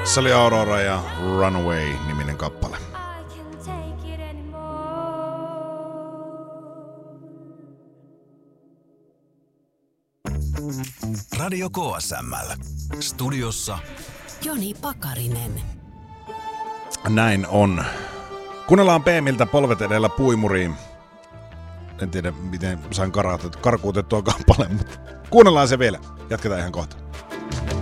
Se oli Aurora ja Runaway-niminen kappale. Radio KSML. Studiossa Joni Pakarinen. Näin on. Kuunnellaan Peemiltä Polvet edellä puimuriin. En tiedä, miten sain karkuutettua kappaleen, mutta kuunnellaan se vielä. Jatketaan ihan kohta.